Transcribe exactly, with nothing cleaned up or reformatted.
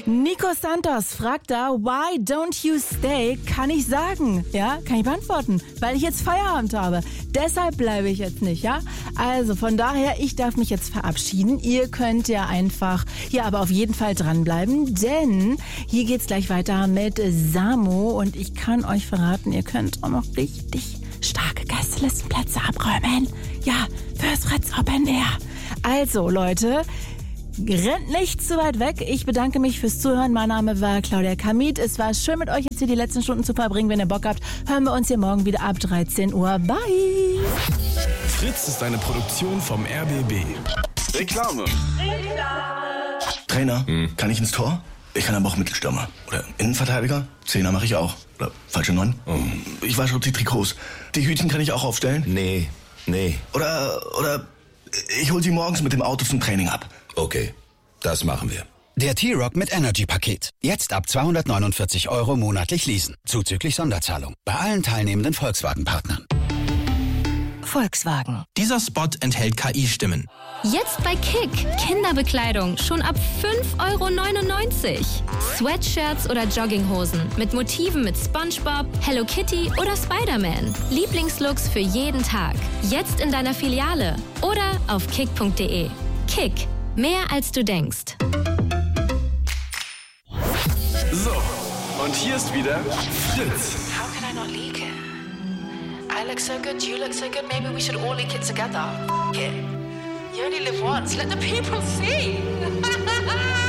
Nico Santos fragt da, why don't you stay? Kann ich sagen, ja, kann ich beantworten, weil ich jetzt Feierabend habe. Deshalb bleibe ich jetzt nicht, ja. Also von daher, ich darf mich jetzt verabschieden. Ihr könnt ja einfach hier aber auf jeden Fall dranbleiben, denn hier geht's gleich weiter mit Samo und ich kann euch verraten, ihr könnt auch noch richtig starke Gästelistenplätze abräumen. Ja, fürs Fritz Open Air. Also Leute, rennt nicht zu weit weg. Ich bedanke mich fürs Zuhören. Mein Name war Claudia Kamit. Es war schön, mit euch jetzt hier die letzten Stunden zu verbringen. Wenn ihr Bock habt, hören wir uns hier morgen wieder ab dreizehn Uhr. Bye! Fritz ist eine Produktion vom R B B. Reklame. Trainer, hm. kann ich ins Tor? Ich kann aber auch Mittelstürmer. Oder Innenverteidiger? Zehner mache ich auch. Oder falsche Neun? Oh. Ich wasche auch die Trikots. Die Hütchen kann ich auch aufstellen? Nee, nee. Oder, oder ich hol sie morgens mit dem Auto zum Training ab. Okay, das machen wir. Der T-Rock mit Energy-Paket. Jetzt ab zweihundertneunundvierzig Euro monatlich leasen. Zuzüglich Sonderzahlung. Bei allen teilnehmenden Volkswagen-Partnern. Volkswagen. Dieser Spot enthält K I-Stimmen. Jetzt bei Kick. Kinderbekleidung schon ab fünf Euro neunundneunzig. Sweatshirts oder Jogginghosen mit Motiven mit SpongeBob, Hello Kitty oder Spider-Man. Lieblingslooks für jeden Tag. Jetzt in deiner Filiale oder auf kick punkt de. Kick. Mehr als du denkst. So, und hier ist wieder Fritz. How can I not leak it? I look so good, you look so good, maybe we should all leak it together. F- it. You only live once, let the people see.